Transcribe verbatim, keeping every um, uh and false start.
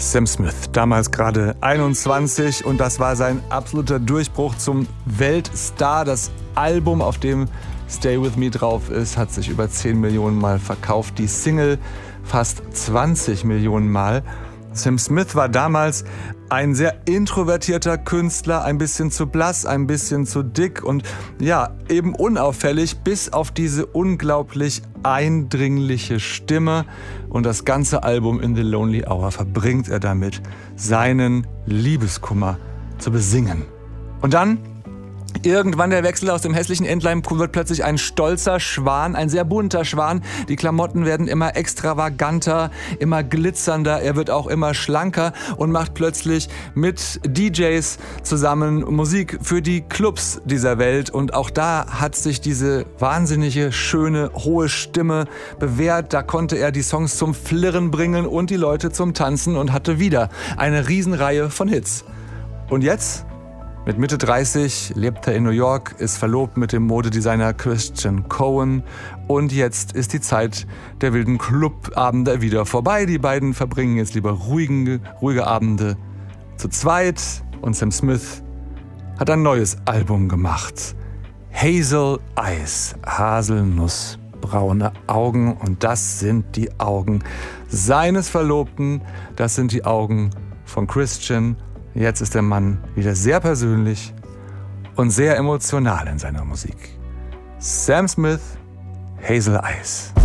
Sam Smith, damals gerade einundzwanzig, und das war sein absoluter Durchbruch zum Weltstar. Das Album, auf dem Stay With Me drauf ist, hat sich über zehn Millionen Mal verkauft. Die Single fast zwanzig Millionen Mal. Sam Smith war damals ein sehr introvertierter Künstler, ein bisschen zu blass, ein bisschen zu dick und ja, eben unauffällig, bis auf diese unglaublich eindringliche Stimme. Und das ganze Album In the Lonely Hour verbringt er damit, seinen Liebeskummer zu besingen. Und dann irgendwann der Wechsel: aus dem hässlichen Entlein wird plötzlich ein stolzer Schwan, ein sehr bunter Schwan. Die Klamotten werden immer extravaganter, immer glitzernder. Er wird auch immer schlanker und macht plötzlich mit D Js zusammen Musik für die Clubs dieser Welt. Und auch da hat sich diese wahnsinnige, schöne, hohe Stimme bewährt. Da konnte er die Songs zum Flirren bringen und die Leute zum Tanzen und hatte wieder eine Riesenreihe von Hits. Und jetzt? Mit Mitte dreißig lebt er in New York, ist verlobt mit dem Modedesigner Christian Cohen, und jetzt ist die Zeit der wilden Clubabende wieder vorbei. Die beiden verbringen jetzt lieber ruhige, ruhige Abende zu zweit, und Sam Smith hat ein neues Album gemacht. Hazel Eyes, haselnussbraune Augen, und das sind die Augen seines Verlobten, das sind die Augen von Christian. Jetzt ist der Mann wieder sehr persönlich und sehr emotional in seiner Musik. Sam Smith, Hazel Eyes.